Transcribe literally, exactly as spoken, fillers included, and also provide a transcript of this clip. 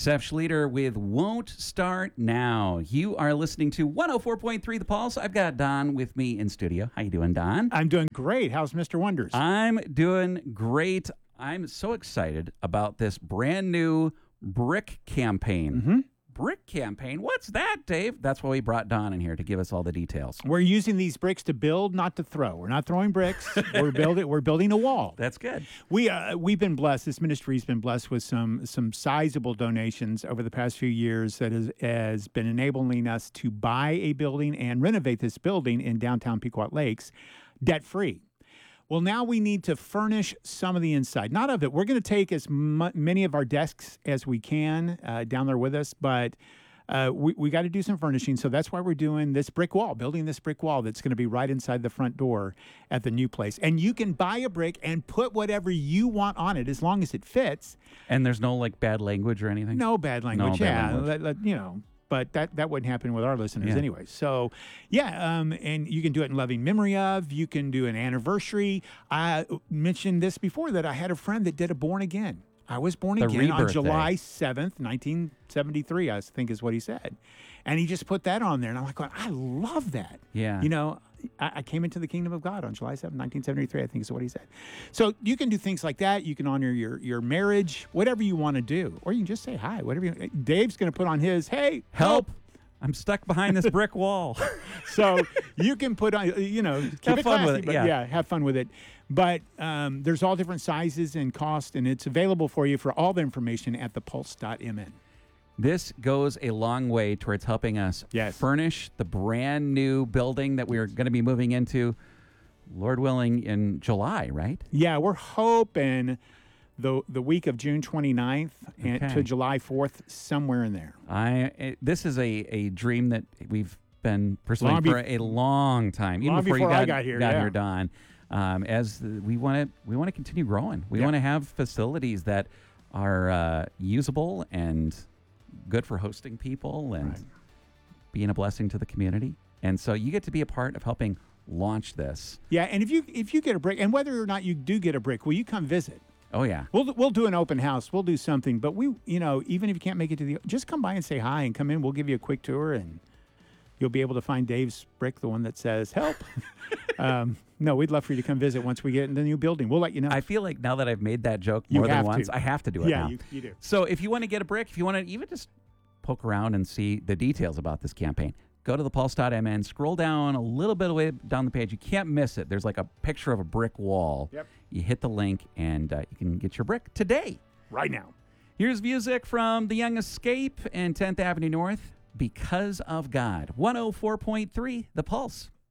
Seth Schleter with Won't Start Now. You are listening to one oh four point three The Pulse. I've got Don with me in studio. How you doing, Don? I'm doing great. How's Mister Wonders? I'm doing great. I'm so excited about this brand new brick campaign. Mm-hmm. Brick campaign? What's that, Dave? That's why we brought Don in here to give us all the details. We're using these bricks to build, not to throw. We're not throwing bricks. we're building. We're building a wall. That's good. We uh, we've been blessed. This ministry's been blessed with some some sizable donations over the past few years that has, has been enabling us to buy a building and renovate this building in downtown Pequot Lakes, debt free. Well, now we need to furnish some of the inside. Not of it. We're going to take as mu- many of our desks as we can uh, down there with us, but uh, we, we got to do some furnishing. So that's why we're doing this brick wall, building this brick wall that's going to be right inside the front door at the new place. And you can buy a brick and put whatever you want on it as long as it fits. And there's no like bad language or anything? No bad language. No yeah, bad language. Let, let, you know. But that, that wouldn't happen with our listeners Yeah. anyway. So, yeah, um, and you can do it in loving memory of. You can do an anniversary. I mentioned this before that I had a friend that did a born again. I was born The again on rebirth July day. seventh, nineteen seventy-three, I think is what he said. And he just put that on there. And I'm like, I love that. Yeah. You know, I, I came into the kingdom of God on July seventh, nineteen seventy-three, I think is what he said. So you can do things like that. You can honor your, your marriage, whatever you want to do. Or you can just say hi, whatever you Dave's going to put on his, hey, Help! I'm stuck behind this brick wall. So you can put on, you know, keep Have it fun with classy, it, but yeah. yeah, have fun with it. But um, there's all different sizes and cost, and it's available for you for all the information at the pulse dot m n. This goes a long way towards helping us Yes. furnish the brand new building that we're going to be moving into, Lord willing, in July, right? Yeah, we're hoping the the week of June twenty-ninth and Okay. to July fourth, somewhere in there. I it, this is a, a dream that we've been pursuing Long for bef- a long time, even long before, before you I got, got here, yeah. Don. Um, as the, we want to we want to continue growing. We Yeah. want to have facilities that are uh, usable and good for hosting people and Right. being a blessing to the community. And so you get to be a part of helping launch this. Yeah, and if you if you get a brick, and whether or not you do get a brick, will you come visit? Oh yeah. We'll we'll do an open house. We'll do something, but we, you know, even if you can't make it to the, just come by and say hi and come in. We'll give you a quick tour, and you'll be able to find Dave's brick, the one that says "help." um, no, we'd love for you to come visit once we get in the new building. We'll let you know. I feel like now that I've made that joke You more than have once, to. I have to do it yeah, now. you, you do. So if you want to get a brick, if you want to even just poke around and see the details about this campaign, go to the pulse dot m n, scroll down a little bit of way down the page. You can't miss it. There's like a picture of a brick wall. Yep. You hit the link and uh, you can get your brick today. Right now. Here's music from The Young Escape and tenth Avenue North, Because of God. one oh four point three, The Pulse.